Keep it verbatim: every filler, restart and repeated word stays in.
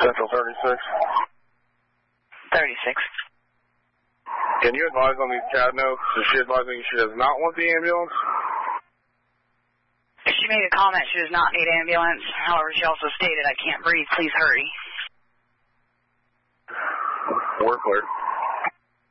Central thirty-six. thirty-six. Can you advise on these C A D notes? Is she advising she does not want the ambulance? She made a comment she does not need ambulance. However, she also stated, I can't breathe, please hurry. We're clear.